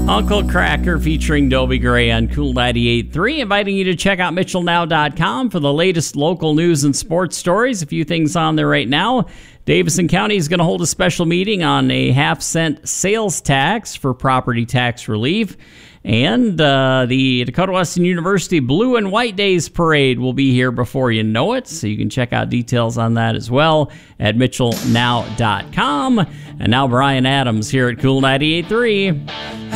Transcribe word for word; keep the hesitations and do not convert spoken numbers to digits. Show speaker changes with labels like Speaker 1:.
Speaker 1: Uncle Kracker featuring Dobie Gray on Cool ninety-eight point three, inviting you to check out Mitchell Now dot com for the latest local news and sports stories. A few things on there right now. Davison County is going to hold a special meeting on a half cent sales tax for property tax relief. And uh, the Dakota Wesleyan University Blue and White Days Parade will be here before you know it. So you can check out details on that as well at Mitchell Now dot com. And now Brian Adams here at Cool ninety-eight point three.